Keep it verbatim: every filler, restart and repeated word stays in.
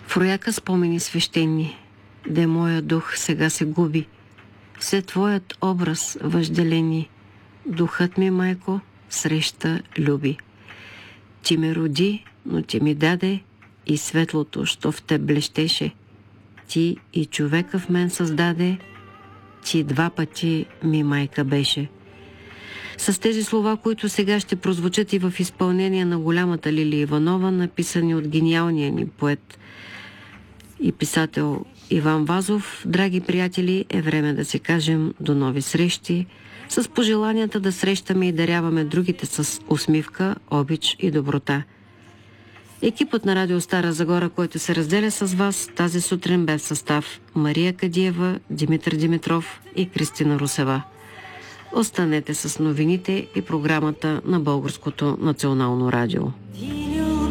В рояка спомени свещени, де моя дух сега се губи. Все твоят образ въжделени, духът ми, майко, среща люби. Ти ме роди, но ти ми даде и светлото, що в те блещеше. Ти и човека в мен създаде, ти два пъти ми майка беше. С тези слова, които сега ще прозвучат и в изпълнение на голямата Лилия Иванова, написани от гениалния ни поет и писател Иван Вазов, драги приятели, е време да се кажем до нови срещи, с пожеланията да срещаме и даряваме другите с усмивка, обич и доброта. Екипът на Радио Стара Загора, който се разделя с вас тази сутрин, бе в състав Мария Кадиева, Димитър Димитров и Кристина Русева. Останете с новините и програмата на Българското национално радио.